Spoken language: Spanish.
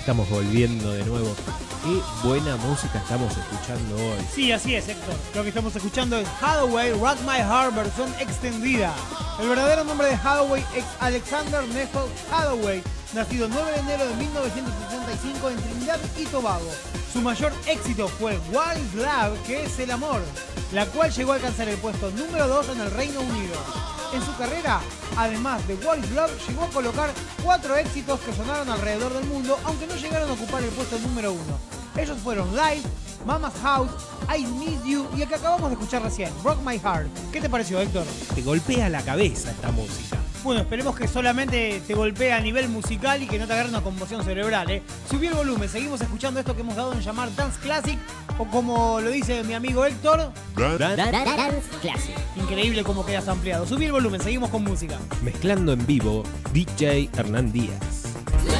estamos volviendo de nuevo. Qué buena música estamos escuchando hoy. Sí, así es, Héctor. Lo que estamos escuchando es Hathaway Rock My Heart versión extendida. El verdadero nombre de Hathaway es Alexander Neville Hathaway, nacido el 9 de enero de 1965 en Trinidad y Tobago. Su mayor éxito fue Wild Love, que es el amor, la cual llegó a alcanzar el puesto número 2 en el Reino Unido. En su carrera, además de What is Love, llegó a colocar 4 éxitos que sonaron alrededor del mundo, aunque no llegaron a ocupar el puesto número 1. Ellos fueron Live, Mama's House, I Miss You y el que acabamos de escuchar recién, Rock My Heart. ¿Qué te pareció, Héctor? Te golpea la cabeza esta música. Bueno, esperemos que solamente te golpee a nivel musical y que no te agarre una conmoción cerebral, ¿eh? Subí el volumen, seguimos escuchando esto que hemos dado en llamar Dance Classic, o como lo dice mi amigo Héctor, Dance Classic. increíble cómo quedas ampliado. Subí el volumen, seguimos con música. Mezclando en vivo, DJ Hernán Díaz.